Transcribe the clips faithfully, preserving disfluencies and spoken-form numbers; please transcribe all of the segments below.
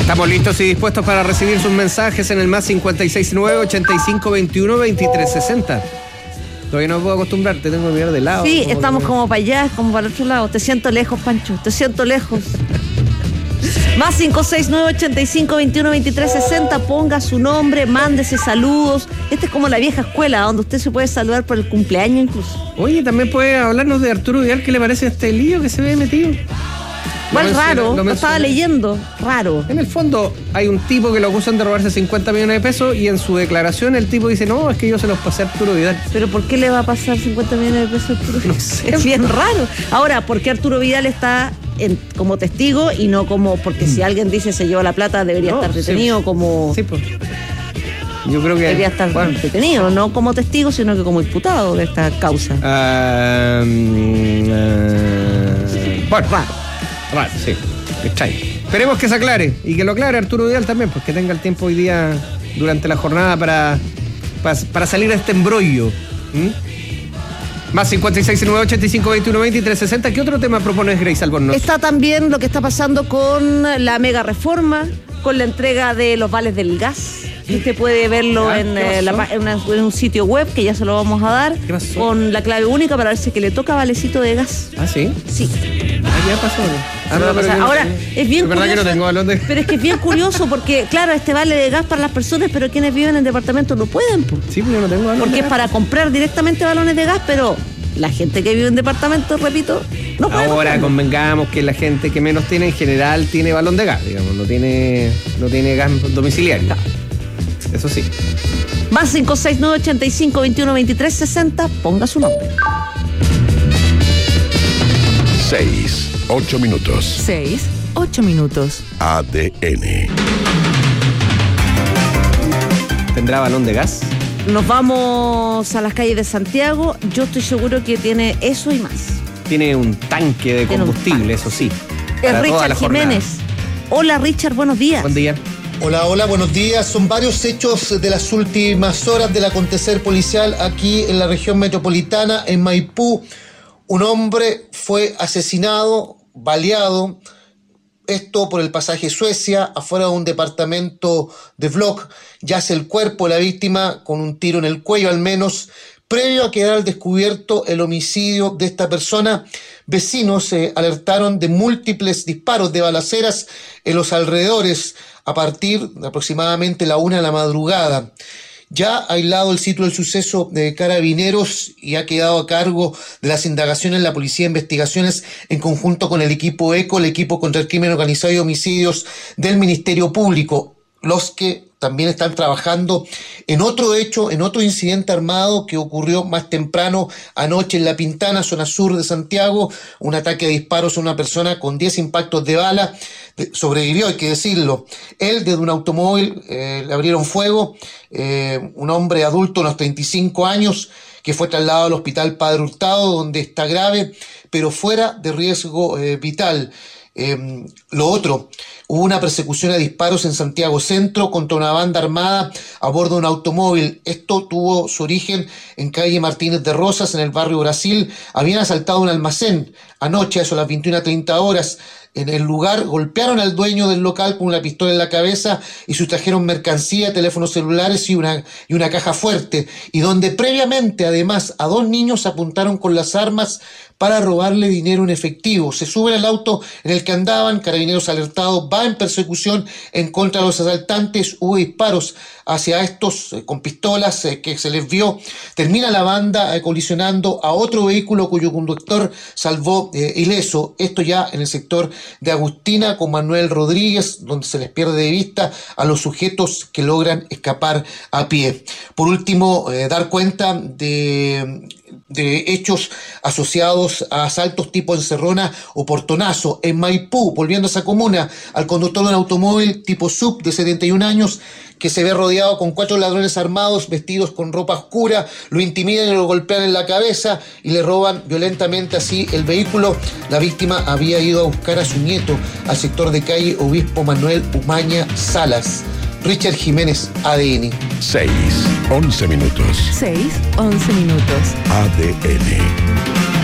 Estamos listos y dispuestos para recibir sus mensajes en el más cincuenta y seis nueve, ochenta y cinco, veintiuno, veintitrés, sesenta. Todavía no me puedo acostumbrar, te tengo que mirar de lado. Sí, como estamos que... como para allá, como para el otro lado. Te siento lejos, Pancho, te siento lejos. Más cinco seis nueve, ochenta y cinco, veintiuno, veintitrés, sesenta. Ponga su nombre, mándese saludos. Esta es como la vieja escuela, donde usted se puede saludar por el cumpleaños incluso. Oye, también puede hablarnos de Arturo Vidal. ¿Qué le parece este lío que se ve metido? Igual Lo raro, menciona, lo, lo estaba leyendo, raro. En el fondo hay un tipo que lo acusan de robarse cincuenta millones de pesos y en su declaración el tipo dice, no, es que yo se los pasé a Arturo Vidal. ¿Pero por qué le va a pasar cincuenta millones de pesos a Arturo Vidal? No sé. Es bien raro. Ahora, ¿por qué Arturo Vidal está en, como testigo y no como, porque si alguien dice se llevó la plata debería No, estar detenido sí, como... Sí, pues. Yo creo que... Debería estar bueno, detenido, no como testigo, sino que como imputado de esta causa. Uh, uh, bueno, raro. Raro, sí. Extraño. Esperemos que se aclare y que lo aclare Arturo Vidal también, pues que tenga el tiempo hoy día durante la jornada para, para, para salir de este embrollo. ¿Mm? Más cincuenta y seis nueve, ochenta y cinco, veintiuno, veintitrés, sesenta. ¿Qué otro tema propones, Grace Albornoz? Está también lo que está pasando con la mega reforma, con la entrega de los vales del gas. Usted puede verlo ¿Ya? en, eh, la, en, una, en un sitio web que ya se lo vamos a dar, con la clave única para ver si es que le toca valecito de gas. ¿Ah, sí? Sí. Ah, ya pasó. Ah, no, pero ahora, no, es bien es verdad curioso, que no tengo balón de... pero es que es bien curioso porque, claro, este vale de gas para las personas, pero quienes viven en departamentos no pueden. Po. Sí, pues yo no tengo balón Porque de es gas. para comprar directamente balones de gas, pero la gente que vive en departamentos, repito, no puede. Ahora comprar. convengamos que la gente que menos tiene en general tiene balón de gas, digamos, no tiene, no tiene gas domiciliario. No. Eso sí. Más cinco seis nueve, ochenta y cinco, veintiuno, veintitrés, sesenta. Ponga su nombre. Seis, ocho minutos. Seis, ocho minutos. A D N. ¿Tendrá balón de gas? Nos vamos a las calles de Santiago. Yo estoy seguro que tiene eso y más. Tiene un tanque de Tiene un combustible, tanque. eso sí. Es para toda Richard la jornada. Jiménez. Hola Richard, buenos días. Buen día. Hola, hola, buenos días. Son varios hechos de las últimas horas del acontecer policial aquí en la región metropolitana, en Maipú. Un hombre fue asesinado, baleado, esto por el pasaje Suecia, afuera de un departamento de Block. Yace el cuerpo de la víctima con un tiro en el cuello al menos. Previo a quedar al descubierto el homicidio de esta persona, vecinos eh, alertaron de múltiples disparos de balaceras en los alrededores a partir de aproximadamente la una de la madrugada. Ya aislado el sitio del suceso de Carabineros y ha quedado a cargo de las indagaciones la Policía de Investigaciones en conjunto con el equipo ECO, el equipo contra el crimen organizado y homicidios del Ministerio Público, los que también están trabajando en otro hecho, en otro incidente armado que ocurrió más temprano anoche en La Pintana, zona sur de Santiago, un ataque a disparos a una persona con diez impactos de bala, sobrevivió, hay que decirlo. Él desde un automóvil eh, le abrieron fuego, eh, un hombre adulto, unos treinta y cinco años, que fue trasladado al hospital Padre Hurtado, donde está grave, pero fuera de riesgo eh, vital. Eh, lo otro, hubo una persecución a disparos en Santiago Centro contra una banda armada a bordo de un automóvil. Esto tuvo su origen en calle Martínez de Rosas, en el barrio Brasil. Habían asaltado un almacén anoche, a eso a las veintiuna treinta horas. En el lugar golpearon al dueño del local con una pistola en la cabeza y sustrajeron mercancía, teléfonos celulares y una, y una caja fuerte, y donde previamente además a dos niños apuntaron con las armas para robarle dinero en efectivo. Se suben al auto en el que andaban, Carabineros alertados, va en persecución en contra de los asaltantes, hubo disparos hacia estos eh, con pistolas eh, que se les vio. Termina la banda eh, colisionando a otro vehículo cuyo conductor salvó eh, ileso. Esto ya en el sector de Agustina con Manuel Rodríguez, donde se les pierde de vista a los sujetos que logran escapar a pie. Por último, eh, dar cuenta de... de hechos asociados a asaltos tipo encerrona o portonazo en Maipú, volviendo a esa comuna, al conductor de un automóvil tipo sub de setenta y un años que se ve rodeado con cuatro ladrones armados vestidos con ropa oscura, lo intimidan y lo golpean en la cabeza y le roban violentamente así el vehículo. La víctima había ido a buscar a su nieto al sector de calle Obispo Manuel Umaña Salas. Richard Jiménez, A D N. Seis, once minutos. Seis, once minutos. A D N.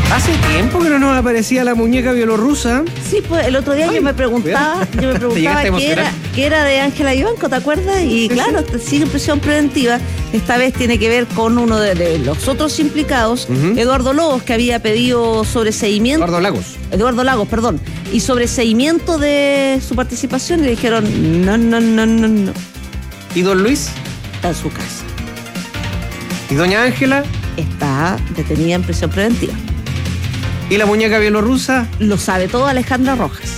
Hace tiempo que no nos aparecía la muñeca bielorrusa. Sí, pues el otro día Ay, yo me preguntaba, yo me preguntaba qué era, qué era de Ángela Vivanco, ¿te acuerdas? Y sí, claro, sí. Sigue en prisión preventiva. Esta vez tiene que ver con uno de, de los otros implicados, uh-huh. Eduardo Lobos, que había pedido sobreseimiento. Eduardo Lagos. Eduardo Lagos, perdón. Y sobreseimiento de su participación, y le dijeron, no, no, no, no, no. ¿Y don Luis? Está en su casa. ¿Y doña Ángela? Está detenida en prisión preventiva. ¿Y la muñeca bielorrusa? Lo sabe todo Alejandra Rojas.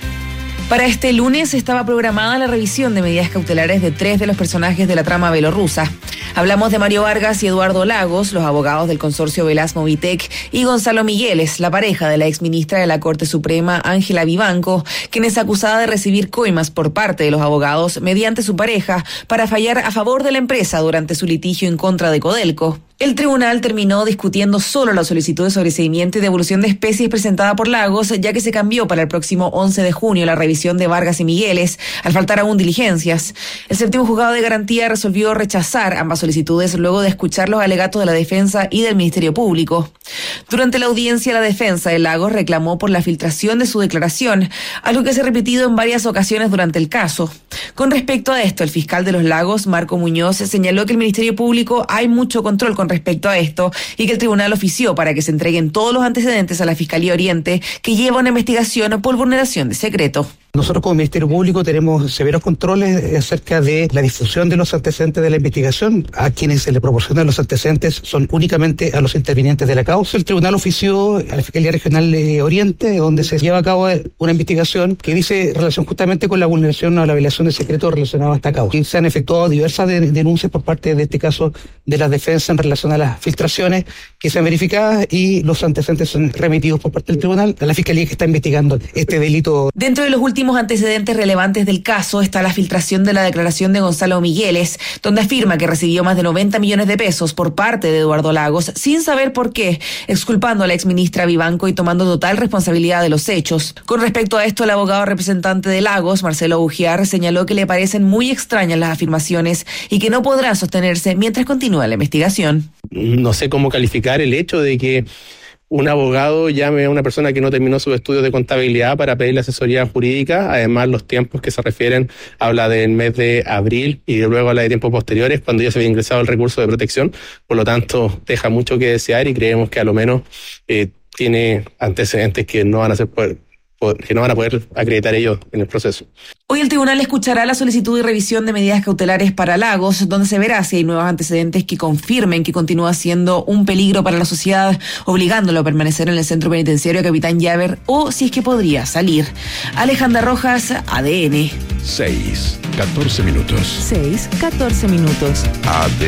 Para este lunes estaba programada la revisión de medidas cautelares de tres de los personajes de la trama bielorrusa. Hablamos de Mario Vargas y Eduardo Lagos, los abogados del consorcio Velas Movitec, y Gonzalo Migueles, la pareja de la exministra de la Corte Suprema, Ángela Vivanco, quien es acusada de recibir coimas por parte de los abogados mediante su pareja para fallar a favor de la empresa durante su litigio en contra de Codelco. El tribunal terminó discutiendo solo la solicitud de sobreseimiento y devolución de especies presentada por Lagos, ya que se cambió para el próximo once de junio la revisión de Vargas y Migueles, al faltar aún diligencias. El séptimo juzgado de garantía resolvió rechazar ambas solicitudes luego de escuchar los alegatos de la defensa y del Ministerio Público. Durante la audiencia, la defensa de Lagos reclamó por la filtración de su declaración, algo que se ha repetido en varias ocasiones durante el caso. Con respecto a esto, el fiscal de los Lagos, Marco Muñoz, señaló que el Ministerio Público hay mucho control con respecto a esto y que el tribunal ofició para que se entreguen todos los antecedentes a la Fiscalía Oriente, que lleva una investigación por vulneración de secreto. Nosotros como Ministerio Público tenemos severos controles acerca de la difusión de los antecedentes de la investigación. A quienes se le proporcionan los antecedentes son únicamente a los intervinientes de la causa. El tribunal ofició a la Fiscalía Regional de Oriente, donde se lleva a cabo una investigación que dice relación justamente con la vulneración o la violación de secreto relacionado a esta causa. Y se han efectuado diversas de, denuncias por parte de este caso de la defensa en relación a las filtraciones que se han verificado, y los antecedentes son remitidos por parte del tribunal a la Fiscalía que está investigando este delito. Dentro de los últimos antecedentes relevantes del caso está la filtración de la declaración de Gonzalo Migueles, donde afirma que recibió más de noventa millones de pesos por parte de Eduardo Lagos sin saber por qué, exculpando a la exministra Vivanco y tomando total responsabilidad de los hechos. Con respecto a esto, el abogado representante de Lagos, Marcelo Bugiar, señaló que le parecen muy extrañas las afirmaciones y que no podrán sostenerse mientras continúa la investigación. No sé cómo calificar el hecho de que un abogado llame a una persona que no terminó sus estudios de contabilidad para pedirle asesoría jurídica. Además, los tiempos que se refieren, habla del mes de abril y luego habla de tiempos posteriores, cuando ya se había ingresado el recurso de protección. Por lo tanto, deja mucho que desear y creemos que a lo menos eh, tiene antecedentes que no van a ser poder, que no van a poder acreditar ellos en el proceso. Hoy el tribunal escuchará la solicitud de revisión de medidas cautelares para Lagos, donde se verá si hay nuevos antecedentes que confirmen que continúa siendo un peligro para la sociedad, obligándolo a permanecer en el centro penitenciario Capitán Llaver, o si es que podría salir. Alejandra Rojas, A D N. seis, catorce minutos. seis, catorce minutos. A D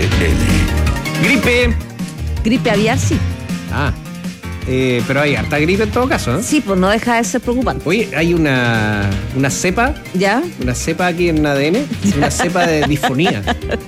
N. Gripe. Gripe aviar, sí. Ah. Eh, pero hay harta gripe en todo caso, ¿eh? Sí, pues no deja de ser preocupante. Oye, hay una, una cepa, ¿ya? Una cepa aquí en A D N, una cepa de disfonía.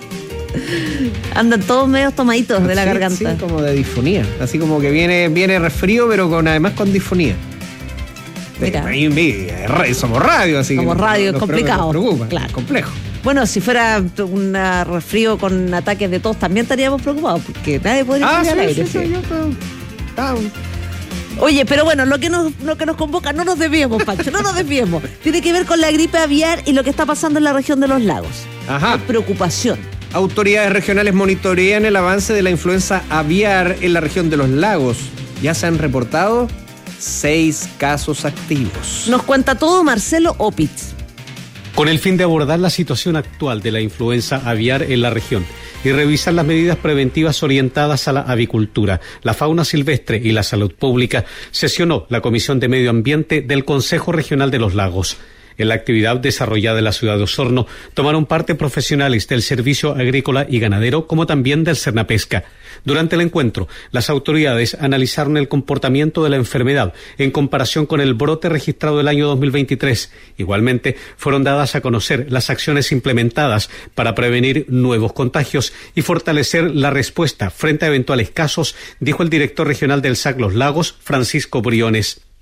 Andan todos medios tomaditos de la sí, garganta. Sí, como de disfonía. Así como que viene, viene resfrío, pero con además con disfonía. Mira. Ahí, ahí, somos radio, así somos que. radio, nos, es complicado. Nos preocupa, claro. Complejo. Bueno, si fuera un resfrío con ataques de tos, también estaríamos preocupados, porque nadie podría ah, salir sí, al aire. Sí, sí, yo, ah, Oye, pero bueno, lo que nos lo que nos convoca, no nos desviemos, Pancho, no nos desviemos. Tiene que ver con la gripe aviar y lo que está pasando en la región de los lagos. Ajá. Hay preocupación. Autoridades regionales monitorean el avance de la influenza aviar en la región de los lagos. Ya se han reportado seis casos activos. Nos cuenta todo Marcelo Opitz. Con el fin de abordar la situación actual de la influenza aviar en la región y revisar las medidas preventivas orientadas a la avicultura, la fauna silvestre y la salud pública, sesionó la Comisión de Medio Ambiente del Consejo Regional de los Lagos. En la actividad desarrollada en la ciudad de Osorno tomaron parte profesionales del Servicio Agrícola y Ganadero como también del Sernapesca. Durante el encuentro, las autoridades analizaron el comportamiento de la enfermedad en comparación con el brote registrado el año dos mil veintitrés. Igualmente, fueron dadas a conocer las acciones implementadas para prevenir nuevos contagios y fortalecer la respuesta frente a eventuales casos, dijo el director regional del S A C Los Lagos, Francisco Briones.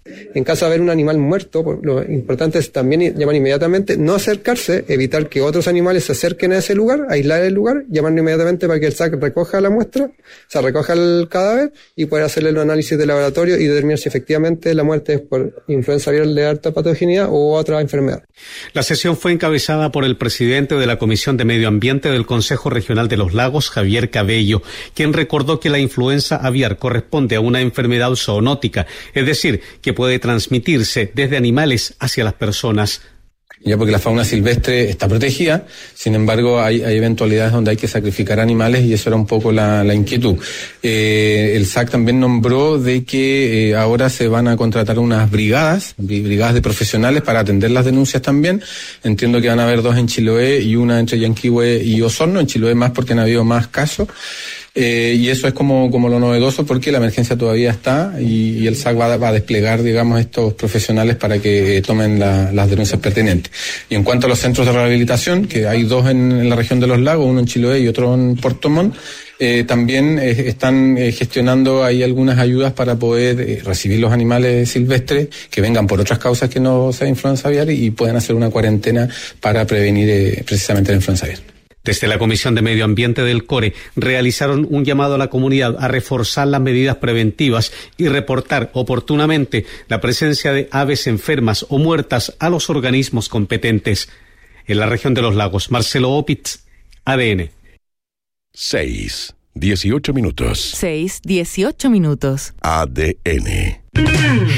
En caso de haber un animal muerto, lo importante es también llamar inmediatamente, no acercarse, evitar que otros animales se acerquen a ese lugar, aislar el lugar, llamarlo inmediatamente para que el S A C recoja la muestra, o sea, recoja el cadáver y poder hacerle el análisis de laboratorio y determinar si efectivamente la muerte es por influenza viral de alta patogeneidad u otra enfermedad. La sesión fue encabezada por el presidente de la Comisión de Medio Ambiente del Consejo Regional de los Lagos, Javier Cabello, quien recordó que la influenza aviar corresponde a una enfermedad zoonótica, es decir, que puede transmitirse desde animales hacia las personas. Ya porque la fauna silvestre está protegida, sin embargo hay, hay eventualidades donde hay que sacrificar animales y eso era un poco la, la inquietud. Eh, el S A C también nombró de que eh, ahora se van a contratar unas brigadas, brigadas de profesionales para atender las denuncias también. Entiendo que van a haber dos en Chiloé y una entre Yanquihue y Osorno, en Chiloé más porque han habido más casos. Eh, y eso es como, como lo novedoso porque la emergencia todavía está y, y el S A C va, va a desplegar, digamos, estos profesionales para que eh, tomen la, las denuncias pertinentes. Y en cuanto a los centros de rehabilitación, que hay dos en, en la región de los lagos, uno en Chiloé y otro en Puerto Montt, eh, también eh, están eh, gestionando ahí algunas ayudas para poder eh, recibir los animales silvestres que vengan por otras causas que no sea influenza aviar y, y puedan hacer una cuarentena para prevenir eh, precisamente la influenza aviar. Desde la Comisión de Medio Ambiente del CORE realizaron un llamado a la comunidad a reforzar las medidas preventivas y reportar oportunamente la presencia de aves enfermas o muertas a los organismos competentes. En la región de los lagos, Marcelo Opitz, A D N. seis, dieciocho minutos. seis, dieciocho minutos. A D N.